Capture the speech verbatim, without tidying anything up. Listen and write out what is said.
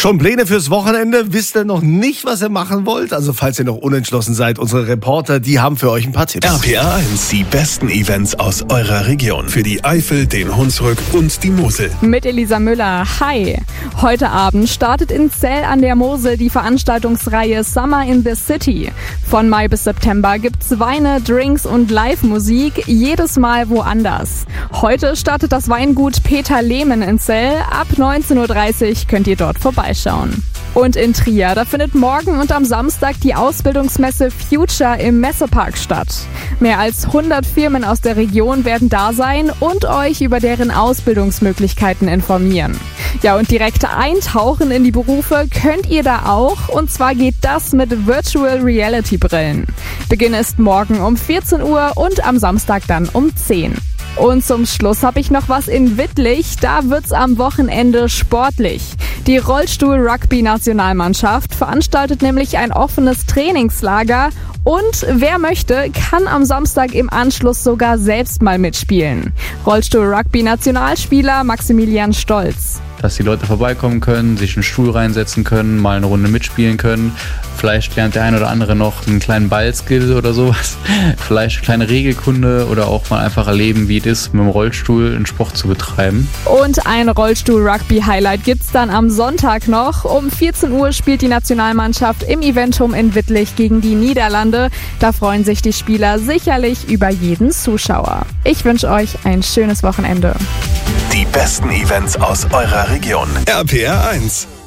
Schon Pläne fürs Wochenende? Wisst ihr noch nicht, was ihr machen wollt? Also falls ihr noch unentschlossen seid, unsere Reporter, die haben für euch ein paar Tipps. R P R eins, die besten Events aus eurer Region. Für die Eifel, den Hunsrück und die Mosel. Mit Elisa Müller. Hi. Heute Abend startet in Zell an der Mosel die Veranstaltungsreihe Summer in the City. Von Mai bis September gibt's Weine, Drinks und Live-Musik, jedes Mal woanders. Heute startet das Weingut Peter Lehmann in Zell. Ab neunzehn Uhr dreißig könnt ihr dort vorbeischauen. Und in Trier, da findet morgen und am Samstag die Ausbildungsmesse Future im Messepark statt. Mehr als hundert Firmen aus der Region werden da sein und euch über deren Ausbildungsmöglichkeiten informieren. Ja, und direkt eintauchen in die Berufe könnt ihr da auch, und zwar geht das mit Virtual Reality Brillen. Beginn ist morgen um vierzehn Uhr und am Samstag dann um zehn. Und zum Schluss habe ich noch was in Wittlich, da wird's am Wochenende sportlich. Die Rollstuhl-Rugby-Nationalmannschaft veranstaltet nämlich ein offenes Trainingslager und wer möchte, kann am Samstag im Anschluss sogar selbst mal mitspielen. Rollstuhl-Rugby-Nationalspieler Maximilian Stolz. Dass die Leute vorbeikommen können, sich einen Stuhl reinsetzen können, mal eine Runde mitspielen können. Vielleicht lernt der ein oder andere noch einen kleinen Ballskill oder sowas. Vielleicht eine kleine Regelkunde oder auch mal einfach erleben, wie es ist, mit dem Rollstuhl einen Sport zu betreiben. Und ein Rollstuhl-Rugby-Highlight gibt's dann am Sonntag noch. Um vierzehn Uhr spielt die Nationalmannschaft im Eventum in Wittlich gegen die Niederlande. Da freuen sich die Spieler sicherlich über jeden Zuschauer. Ich wünsche euch ein schönes Wochenende. Die besten Events aus eurer Region. R P R eins.